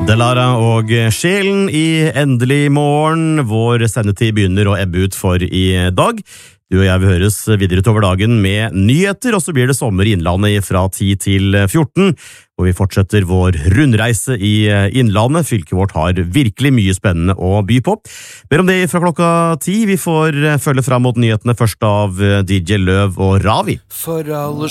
Delara og Sjelen i Endelig morgen. Vår sendetid begynner å ebbe ut for i dag. Du og jeg vil høres videre utover dagen med nyheter, og så blir det sommer i Innlandet fra 10 til 14, og vi fortsetter vår rundreise i Innlandet. Fylket vårt har virkelig mye spennende å by på. Mer om det fra klokka 10. Vi får følge fram mot nyhetene først av DJ Løv og Ravi. For alle